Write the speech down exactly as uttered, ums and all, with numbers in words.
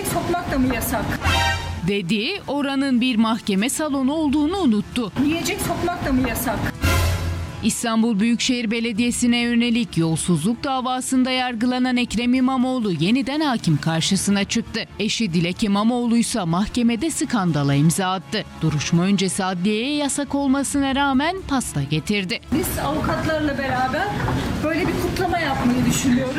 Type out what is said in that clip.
sokmak da mı yasak? Dedi, oranın bir mahkeme salonu olduğunu unuttu. Yiyecek sokmak da mı yasak? İstanbul Büyükşehir Belediyesi'ne yönelik yolsuzluk davasında yargılanan Ekrem İmamoğlu yeniden hakim karşısına çıktı. Eşi Dilek İmamoğlu ise mahkemede skandala imza attı. Duruşma öncesi adliyeye yasak olmasına rağmen pasta getirdi. Biz avukatlarla beraber böyle bir kutlama yapmayı düşünüyoruz.